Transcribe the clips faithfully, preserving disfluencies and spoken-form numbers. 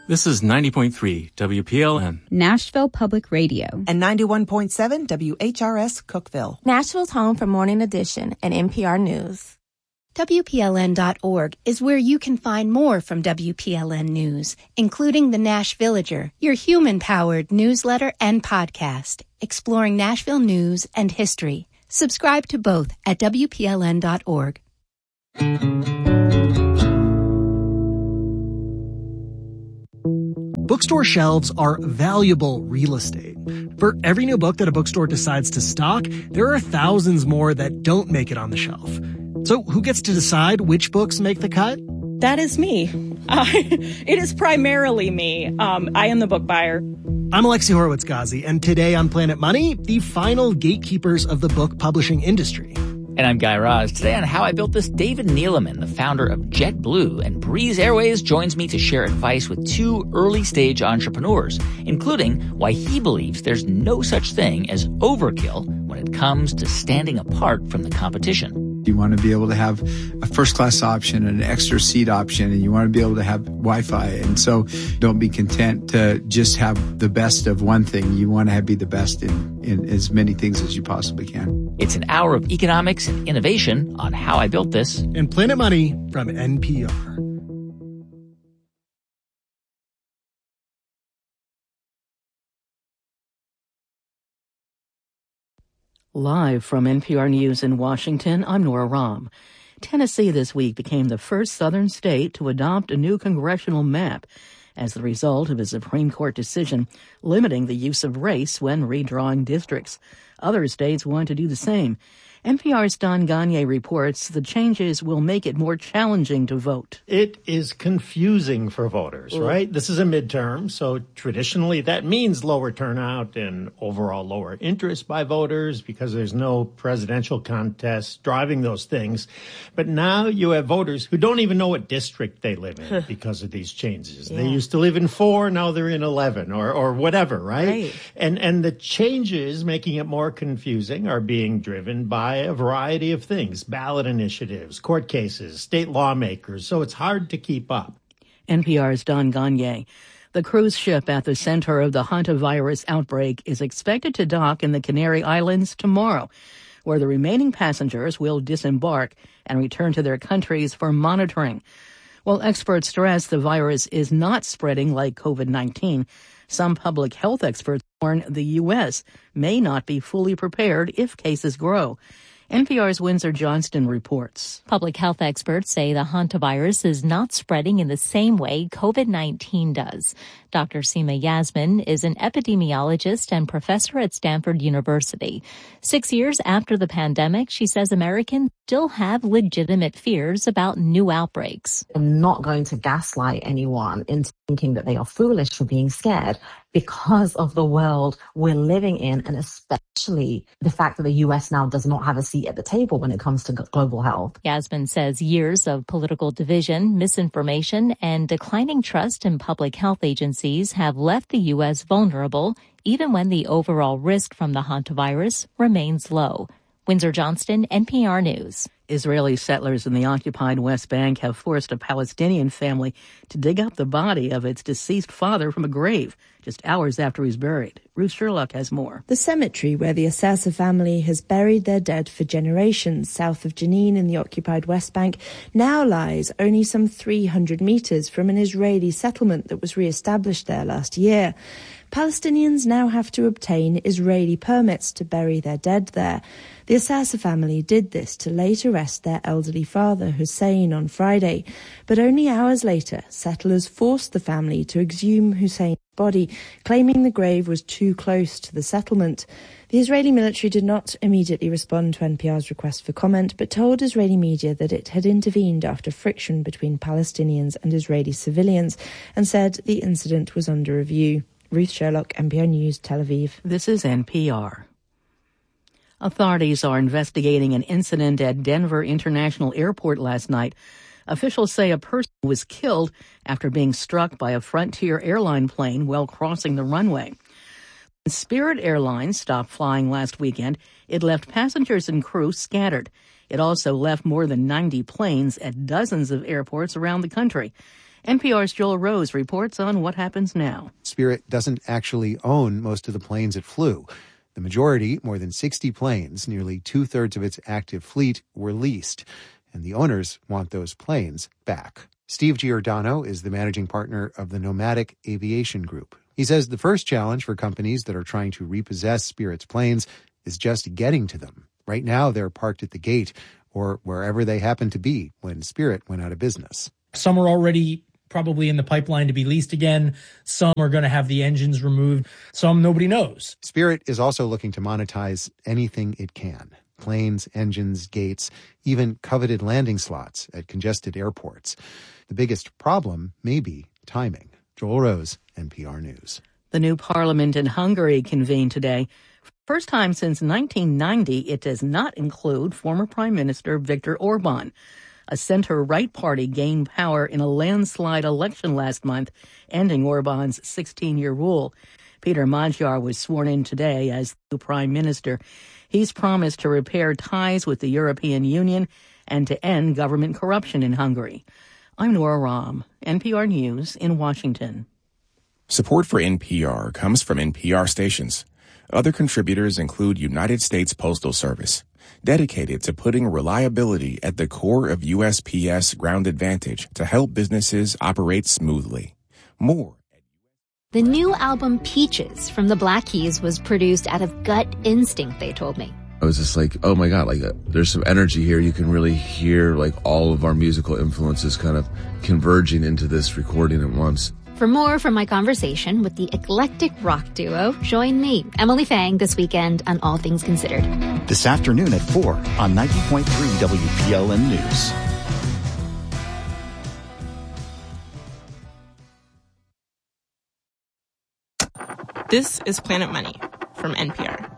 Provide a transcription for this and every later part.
This is ninety point three W P L N. Nashville Public Radio. And ninety-one point seven W H R S Cookeville. Nashville's home for Morning Edition and N P R News. W P L N dot org is where you can find more from W P L N News, including the Nash Villager, your human-powered newsletter and podcast, exploring Nashville news and history. Subscribe to both at W P L N dot org. Bookstore shelves are valuable real estate. For every new book that a bookstore decides to stock, there are thousands more that don't make it on the shelf. So who gets to decide which books make the cut? That is me. Uh, it is primarily me. Um, I am the book buyer. I'm Alexi Horowitz-Ghazi, and today on Planet Money, the final gatekeepers of the book publishing industry. And I'm Guy Raz. Today on How I Built This, David Neeleman, the founder of JetBlue and Breeze Airways, joins me to share advice with two early-stage entrepreneurs, including why he believes there's no such thing as overkill when it comes to standing apart from the competition. You want to be able to have a first-class option and an extra seat option, and you want to be able to have Wi-Fi. And so don't be content to just have the best of one thing. You want to have, be the best in, in as many things as you possibly can. It's an hour of economics and innovation on How I Built This. And Planet Money from N P R. Live from N P R News in Washington, I'm Nora Rahm. Tennessee this week became the first southern state to adopt a new congressional map as the result of a Supreme Court decision limiting the use of race when redrawing districts. Other states want to do the same. N P R's Don Gagne reports the changes will make it more challenging to vote. It is confusing for voters, mm. right? This is a midterm, so traditionally that means lower turnout and overall lower interest by voters because there's no presidential contest driving those things. But now you have voters who don't even know what district they live in because of these changes. Yeah. They used to live in four, now they're in eleven or, or whatever, right? right? And, and the changes making it more confusing are being driven by a variety of things, ballot initiatives, court cases, state lawmakers, so it's hard to keep up. N P R's Don Gagne. The cruise ship at the center of the hantavirus outbreak is expected to dock in the Canary Islands tomorrow, where the remaining passengers will disembark and return to their countries for monitoring. While experts stress the virus is not spreading like COVID nineteen, some public health experts warn the U S may not be fully prepared if cases grow. N P R's Windsor Johnston reports. Public health experts say the hantavirus is not spreading in the same way COVID nineteen does. Doctor Seema Yasmin is an epidemiologist and professor at Stanford University. Six years after the pandemic, she says Americans still have legitimate fears about new outbreaks. I'm not going to gaslight anyone into thinking that they are foolish for being scared because of the world we're living in, and especially the fact that the U S now does not have a seat at the table when it comes to global health. Yasmin says years of political division, misinformation, and declining trust in public health agencies have left the U S vulnerable, even when the overall risk from the hantavirus remains low. Windsor Johnston, N P R News. Israeli settlers in the occupied West Bank have forced a Palestinian family to dig up the body of its deceased father from a grave just hours after he's buried. Ruth Sherlock has more. The cemetery where the Assasa family has buried their dead for generations south of Jenin in the occupied West Bank now lies only some three hundred meters from an Israeli settlement that was re-established there last year. Palestinians now have to obtain Israeli permits to bury their dead there. The Assasa family did this to later arrest their elderly father, Hussein, on Friday. But only hours later, settlers forced the family to exhume Hussein's body, claiming the grave was too close to the settlement. The Israeli military did not immediately respond to N P R's request for comment, but told Israeli media that it had intervened after friction between Palestinians and Israeli civilians and said the incident was under review. Ruth Sherlock, N P R News, Tel Aviv. This is N P R. Authorities are investigating an incident at Denver International Airport last night. Officials say a person was killed after being struck by a Frontier airline plane while crossing the runway. When Spirit Airlines stopped flying last weekend, it left passengers and crew scattered. It also left more than ninety planes at dozens of airports around the country. N P R's Joel Rose reports on what happens now. Spirit doesn't actually own most of the planes it flew. The majority, more than sixty planes, nearly two-thirds of its active fleet, were leased. And the owners want those planes back. Steve Giordano is the managing partner of the Nomadic Aviation Group. He says the first challenge for companies that are trying to repossess Spirit's planes is just getting to them. Right now, they're parked at the gate or wherever they happen to be when Spirit went out of business. Some are already probably in the pipeline to be leased again. Some are going to have the engines removed. Some nobody knows. Spirit is also looking to monetize anything it can. Planes, engines, gates, even coveted landing slots at congested airports. The biggest problem may be timing. Joel Rose, N P R News. The new parliament in Hungary convened today. First time since nineteen ninety, it does not include former Prime Minister Viktor Orban. A center-right party gained power in a landslide election last month, ending Orban's sixteen-year rule. Peter Magyar was sworn in today as the Prime Minister. He's promised to repair ties with the European Union and to end government corruption in Hungary. I'm Nora Rahm, N P R News in Washington. Support for N P R comes from N P R stations. Other contributors include United States Postal Service, dedicated to putting reliability at the core of U S P S Ground Advantage to help businesses operate smoothly. More. The new album Peaches from the Black Keys was produced out of gut instinct, they told me. I was just like, oh my God, like uh, there's some energy here. You can really hear like all of our musical influences kind of converging into this recording at once. For more from my conversation with the eclectic rock duo, join me, Emily Fang, this weekend on All Things Considered. This afternoon at four on ninety point three W P L N News. This is Planet Money from N P R.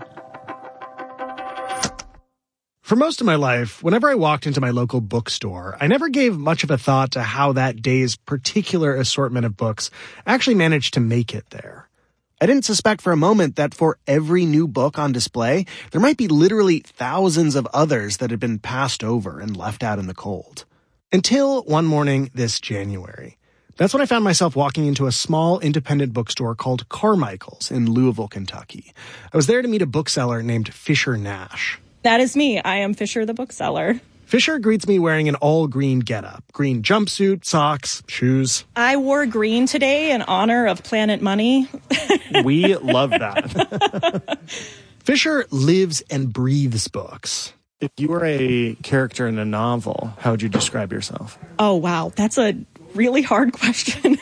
For most of my life, whenever I walked into my local bookstore, I never gave much of a thought to how that day's particular assortment of books actually managed to make it there. I didn't suspect for a moment that for every new book on display, there might be literally thousands of others that had been passed over and left out in the cold. Until one morning this January. That's when I found myself walking into a small independent bookstore called Carmichael's in Louisville, Kentucky. I was there to meet a bookseller named Fisher Nash. That is me. I am Fisher the bookseller. Fisher greets me wearing an all-green getup. Green jumpsuit, socks, shoes. I wore green today in honor of Planet Money. We love that. Fisher lives and breathes books. If you were a character in a novel, how would you describe yourself? Oh, wow. That's a really hard question.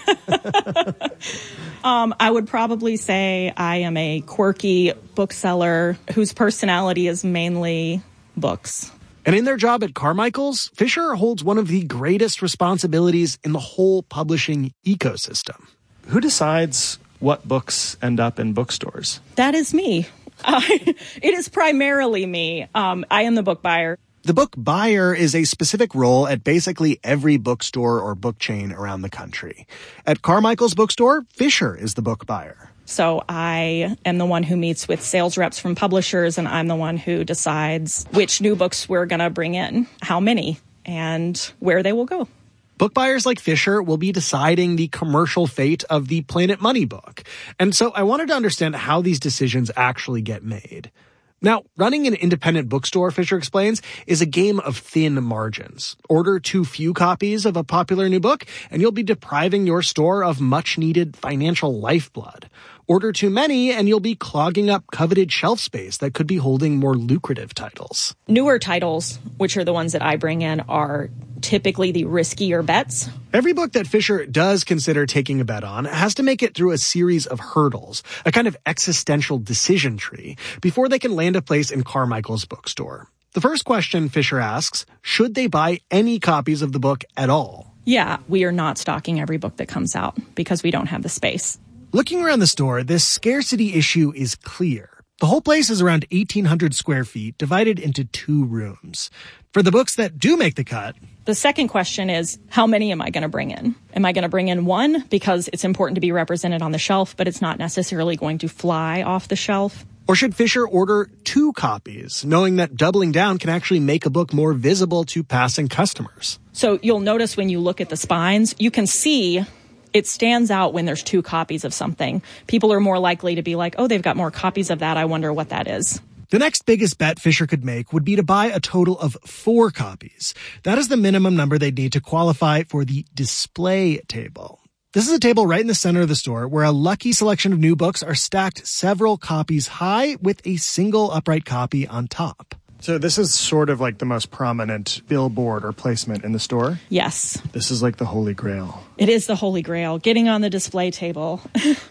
um, I would probably say I am a quirky bookseller whose personality is mainly books. And in their job at Carmichael's, Fisher holds one of the greatest responsibilities in the whole publishing ecosystem. Who decides what books end up in bookstores? That is me. Uh, it is primarily me. Um, I am the book buyer. The book buyer is a specific role at basically every bookstore or book chain around the country. At Carmichael's bookstore, Fisher is the book buyer. So I am the one who meets with sales reps from publishers, and I'm the one who decides which new books we're going to bring in, how many, and where they will go. Book buyers like Fisher will be deciding the commercial fate of the Planet Money book. And so I wanted to understand how these decisions actually get made. Now, running an independent bookstore, Fisher explains, is a game of thin margins. Order too few copies of a popular new book, and you'll be depriving your store of much-needed financial lifeblood. Order too many, and you'll be clogging up coveted shelf space that could be holding more lucrative titles. Newer titles, which are the ones that I bring in, are typically the riskier bets. Every book that Fisher does consider taking a bet on has to make it through a series of hurdles, a kind of existential decision tree, before they can land a place in Carmichael's bookstore. The first question Fisher asks, should they buy any copies of the book at all? Yeah, we are not stocking every book that comes out because we don't have the space. Looking around the store, this scarcity issue is clear. The whole place is around eighteen hundred square feet, divided into two rooms. For the books that do make the cut, the second question is, how many am I going to bring in? Am I going to bring in one because it's important to be represented on the shelf, but it's not necessarily going to fly off the shelf? Or should Fisher order two copies, knowing that doubling down can actually make a book more visible to passing customers? So you'll notice when you look at the spines, you can see it stands out when there's two copies of something. People are more likely to be like, oh, they've got more copies of that. I wonder what that is. The next biggest bet Fisher could make would be to buy a total of four copies. That is the minimum number they'd need to qualify for the display table. This is a table right in the center of the store where a lucky selection of new books are stacked several copies high with a single upright copy on top. So this is sort of like the most prominent billboard or placement in the store? Yes. This is like the Holy Grail. It is the Holy Grail, getting on the display table.